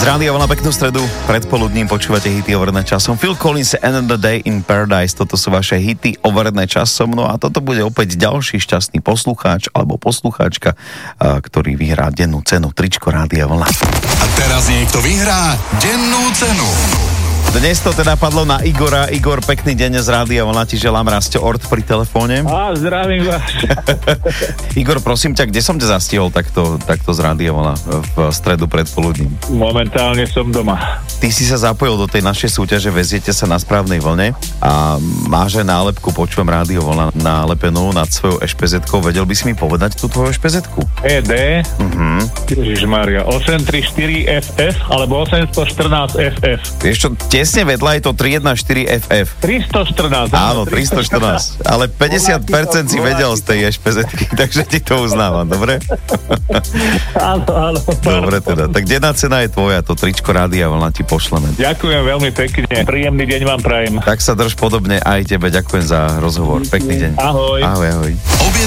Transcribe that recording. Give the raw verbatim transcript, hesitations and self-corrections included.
Rádia Vlna, peknú stredu, predpoludním počúvate hity overené časom. Phil Collins, End of the Day in Paradise, toto sú vaše hity overené časom, no a toto bude opäť ďalší šťastný poslucháč alebo poslucháčka, ktorý vyhrá dennú cenu tričko Rádia Vlna. A teraz niekto vyhrá dennú cenu. Dnes to teda padlo na Igora. Igor, pekný deň z Rádia Vlna, ti želám, Rasto Ort pri telefóne. Á, zdravím vás. Igor, prosím ťa, kde som ťa zastihol takto, takto z Rádia Vlna v stredu predpoludním? Momentálne som doma. Ty si sa zapojil do tej našej súťaže Veziete sa na správnej vlne a máš aj nálepku Počujem Rádio Vlna nálepenú nad svojou ešpezetkou. Vedel by si mi povedať tú tvoju ešpezetku? é dé, uh-huh. Ježišmaria, osem tri štyri ef ef alebo osemstoštrnásť ef ef. Vieš čo, tesne vedľa je to tri jedna štyri ef ef. tristoštrnásť. Áno, tristoštrnásť. Ale päťdesiat percent si vedel z tej ešpezetky, takže ti to uznávam, dobre? Áno, áno. Dobre teda. Tak denná cena je tvoja, to tričko Rádia Vlna ti pošleme. Ďakujem veľmi pekne. Príjemný deň vám prajem. Tak sa drž podobne aj tebe. Ďakujem za rozhovor. Pekný deň. Ahoj. Ahoj, ahoj.